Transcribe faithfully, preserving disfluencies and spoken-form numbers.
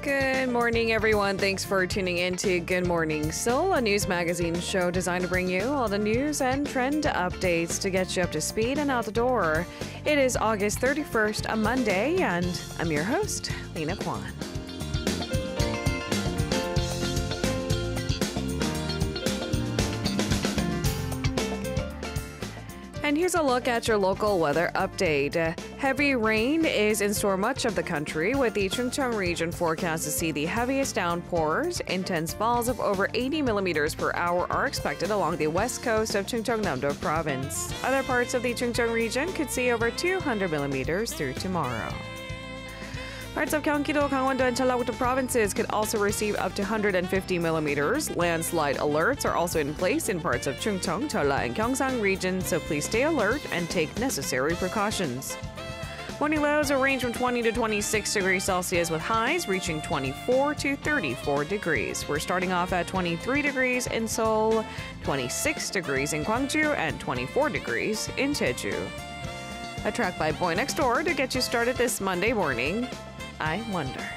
Good morning, everyone. Thanks for tuning in to Good Morning Seoul, a news magazine show designed to bring you all the news and trend updates to get you up to speed and out the door. It is August thirty-first, a Monday, and I'm your host, Lena Kwan. And here's a look at your local weather update. Heavy rain is in store much of the country, with the Chungcheong region forecast to see the heaviest downpours. Intense falls of over eighty millimeters per hour are expected along the west coast of Chungcheongnam-do province. Other parts of the Chungcheong region could see over two hundred millimeters through tomorrow. Parts of Gyeonggi-do, Gangwon-do, and Jeollabuk-do provinces could also receive up to one hundred fifty millimeters. Landslide alerts are also in place in parts of Chungcheong, Jeolla, and Gyeongsang regions, so please stay alert and take necessary precautions. Morning lows will range from twenty to twenty-six degrees Celsius, with highs reaching twenty-four to thirty-four degrees. We're starting off at twenty-three degrees in Seoul, twenty-six degrees in Gwangju, and twenty-four degrees in Jeju. A track by Boy Next Door to get you started this Monday morning. I Wonder.